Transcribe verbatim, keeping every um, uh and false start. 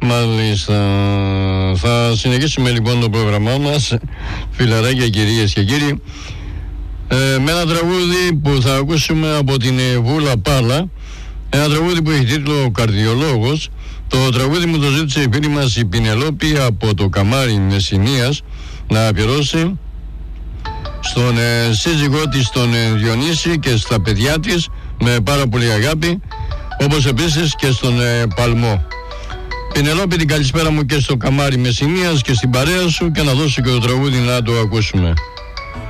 Μάλιστα. Θα συνεχίσουμε λοιπόν το πρόγραμμά μας, φιλαράκια, κυρίες και κύριοι, ε, με ένα τραγούδι που θα ακούσουμε από την Βούλα Πάλα. Ένα τραγούδι που έχει τίτλο «Καρδιολόγος». Το τραγούδι μου το ζήτησε η φίλη μας η Πινελόπη από το Καμάρι Μεσσηνίας να αφιερώσει στον ε, σύζυγό της τον ε, Διονύση και στα παιδιά της με πάρα πολύ αγάπη, όπως επίσης και στον ε, Παλμό. Πινελόπη, την καλησπέρα μου και στο Καμάρι Μεσσηνίας και στην παρέα σου, και να δώσω και το τραγούδι να το ακούσουμε.